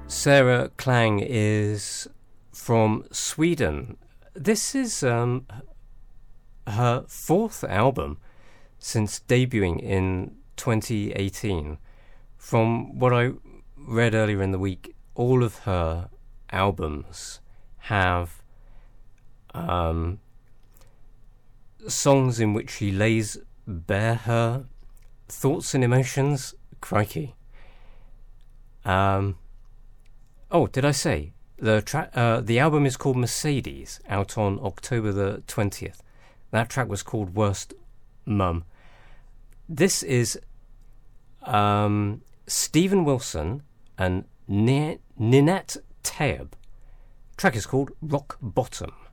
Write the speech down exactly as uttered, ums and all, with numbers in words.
Sarah Klang is from Sweden. This is um, her fourth album since debuting in twenty eighteen. From what I read earlier in the week, all of her albums have um, songs in which she lays bare her thoughts and emotions. Crikey. Um, oh, did I say? The tra- uh, the album is called Mercedes, out on October the twentieth. That track was called Worst Mum. This is um, Stephen Wilson and Ninette Taeb. Track is called Rock Bottom.